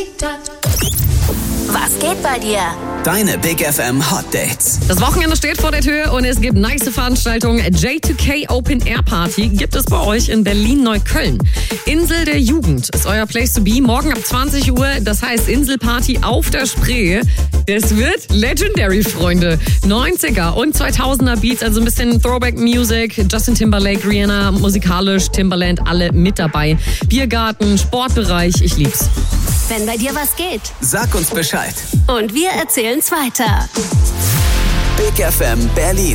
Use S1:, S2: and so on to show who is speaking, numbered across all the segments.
S1: Was geht bei dir?
S2: Deine Big FM Hot Dates.
S3: Das Wochenende steht vor der Tür und es gibt nice Veranstaltungen. J2K Open Air Party gibt es bei euch in Berlin-Neukölln. Insel der Jugend ist euer Place to be. Morgen ab 20 Uhr, das heißt Inselparty auf der Spree. Das wird legendary, Freunde. 90er und 2000er Beats, also ein bisschen Throwback Music. Justin Timberlake, Rihanna, musikalisch, Timbaland, alle mit dabei. Biergarten, Sportbereich, ich lieb's.
S1: Wenn bei dir was geht.
S2: Sag uns Bescheid.
S1: Und wir erzählen's weiter.
S2: Big FM Berlin.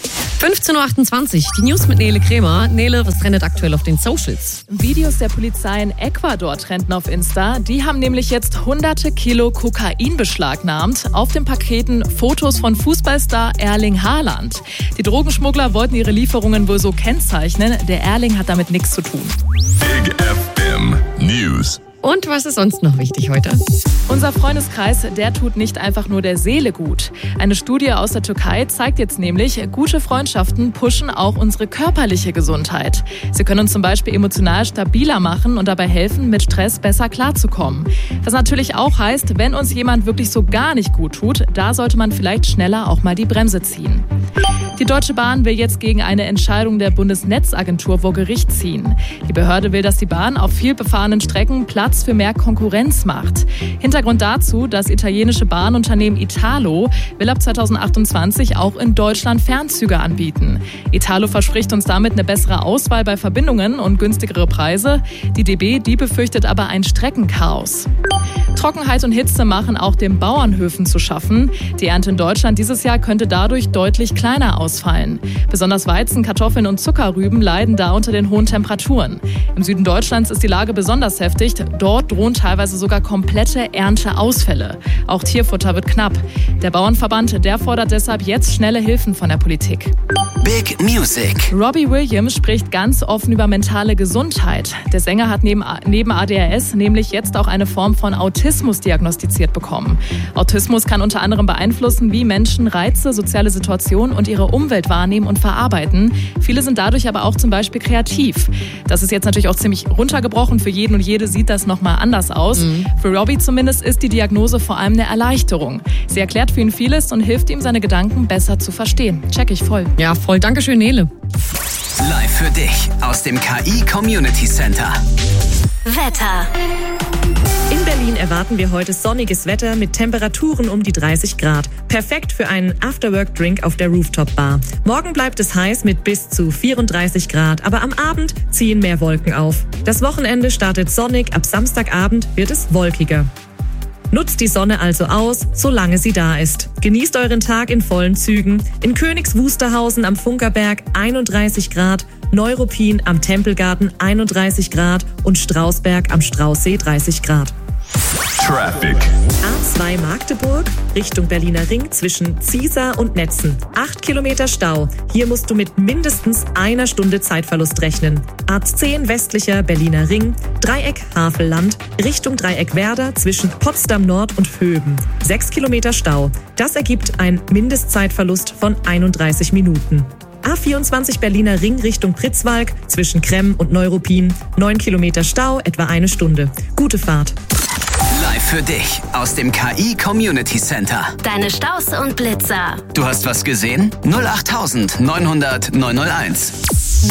S3: 15.28 Uhr, die News mit Nele Krämer. Nele, was trendet aktuell auf den Socials?
S4: Videos der Polizei in Ecuador trenden auf Insta. Die haben nämlich jetzt hunderte Kilo Kokain beschlagnahmt. Auf den Paketen Fotos von Fußballstar Erling Haaland. Die Drogenschmuggler wollten ihre Lieferungen wohl so kennzeichnen. Der Erling hat damit nichts zu tun.
S5: Big FM News.
S3: Und was ist sonst noch wichtig heute?
S4: Unser Freundeskreis, der tut nicht einfach nur der Seele gut. Eine Studie aus der Türkei zeigt jetzt nämlich, gute Freundschaften pushen auch unsere körperliche Gesundheit. Sie können uns zum Beispiel emotional stabiler machen und dabei helfen, mit Stress besser klarzukommen. Was natürlich auch heißt, wenn uns jemand wirklich so gar nicht gut tut, da sollte man vielleicht schneller auch mal die Bremse ziehen. Die Deutsche Bahn will jetzt gegen eine Entscheidung der Bundesnetzagentur vor Gericht ziehen. Die Behörde will, dass die Bahn auf viel befahrenen Strecken Platz für mehr Konkurrenz macht. Hintergrund dazu, das italienische Bahnunternehmen Italo will ab 2028 auch in Deutschland Fernzüge anbieten. Italo verspricht uns damit eine bessere Auswahl bei Verbindungen und günstigere Preise. Die DB, die befürchtet aber ein Streckenchaos. Trockenheit und Hitze machen auch den Bauernhöfen zu schaffen. Die Ernte in Deutschland dieses Jahr könnte dadurch deutlich kleiner ausfallen. Besonders Weizen, Kartoffeln und Zuckerrüben leiden da unter den hohen Temperaturen. Im Süden Deutschlands ist die Lage besonders heftig. Dort drohen teilweise sogar komplette Ernteausfälle. Auch Tierfutter wird knapp. Der Bauernverband, der fordert deshalb jetzt schnelle Hilfen von der Politik.
S2: Big Music.
S4: Robbie Williams spricht ganz offen über mentale Gesundheit. Der Sänger hat neben ADHS nämlich jetzt auch eine Form von Autismus diagnostiziert bekommen. Autismus kann unter anderem beeinflussen, wie Menschen Reize, soziale Situationen und ihre Umwelt wahrnehmen und verarbeiten. Viele sind dadurch aber auch zum Beispiel kreativ. Das ist jetzt natürlich auch ziemlich runtergebrochen. Für jeden und jede sieht das nochmal anders aus. Für Robbie zumindest ist die Diagnose vor allem eine Erleichterung. Sie erklärt für ihn vieles und hilft ihm, seine Gedanken besser zu verstehen. Check ich voll.
S3: Ja, voll. Dankeschön, Nele.
S2: Live für dich aus dem KI Community Center.
S1: Wetter.
S6: In Berlin erwarten wir heute sonniges Wetter mit Temperaturen um die 30 Grad. Perfekt für einen Afterwork-Drink auf der Rooftop-Bar. Morgen bleibt es heiß mit bis zu 34 Grad, aber am Abend ziehen mehr Wolken auf. Das Wochenende startet sonnig, ab Samstagabend wird es wolkiger. Nutzt die Sonne also aus, solange sie da ist. Genießt euren Tag in vollen Zügen. In Königs Wusterhausen am Funkerberg 31 Grad, Neuruppin am Tempelgarten 31 Grad und Strausberg am Straußsee 30 Grad.
S5: Traffic.
S6: A2 Magdeburg, Richtung Berliner Ring zwischen Ziesar und Netzen. 8 Kilometer Stau. Hier musst du mit mindestens einer Stunde Zeitverlust rechnen. A10 westlicher Berliner Ring, Dreieck Havelland, Richtung Dreieck Werder zwischen Potsdam Nord und Höben. 6 Kilometer Stau. Das ergibt einen Mindestzeitverlust von 31 Minuten. A24 Berliner Ring Richtung Pritzwalk zwischen Kremm und Neuruppin. 9 Kilometer Stau, etwa eine Stunde. Gute Fahrt.
S2: Live für dich aus dem KI Community Center.
S1: Deine Staus und Blitzer.
S2: Du hast was gesehen? 08900 901.